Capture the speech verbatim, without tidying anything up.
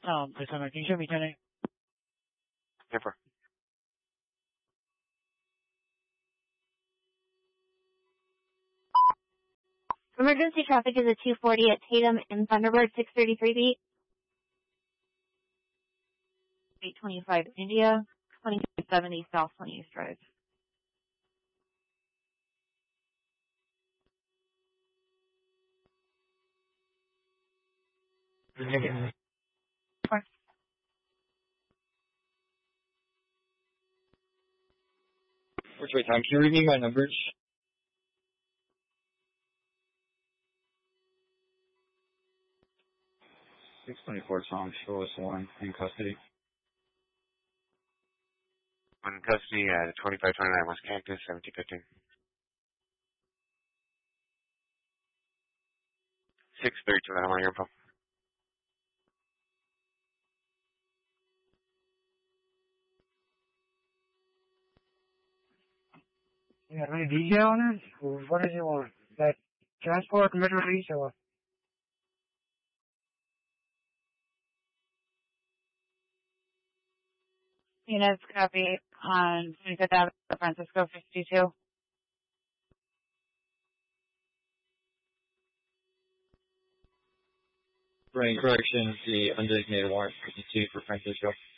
Um, please come back. Can you show me ten eight? Never. Emergency traffic is at two forty at Tatum and Thunderbird six thirty-three beat. eight twenty-five India, twenty-two seventy South twentieth Drive. Negative. Which way time? Can you read me my numbers? six twenty-four Tom Shores one in custody. One in custody at twenty-five twenty-nine West Campus, seventeen fifteen. six thirty-two, I'm on your phone. You got any D J on it? What does he want? That transport metro reach or? Units copy on twenty-fifth Avenue, San Francisco fifty-two. Bring correction, the undesignated warrant fifty-two for Francisco.